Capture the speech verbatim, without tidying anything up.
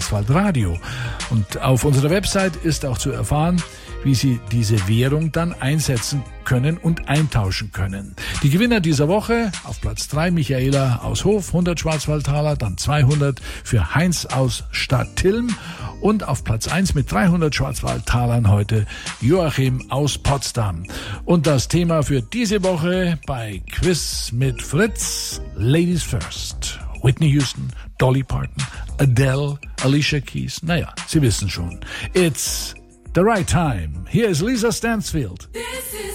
Schwarzwald Radio. Und auf unserer Website ist auch zu erfahren, wie Sie diese Währung dann einsetzen können und eintauschen können. Die Gewinner dieser Woche: auf Platz drei Michaela aus Hof, hundert Schwarzwaldtaler, dann zweihundert für Heinz aus Stadtilm und auf Platz eins mit dreihundert Schwarzwaldtalern heute Joachim aus Potsdam. Und das Thema für diese Woche bei Quiz mit Fritz: Ladies First. Whitney Houston, Dolly Parton, Adele, Alicia Keys. Naja, Sie wissen schon. It's the right time. Here is Lisa Stansfield. This is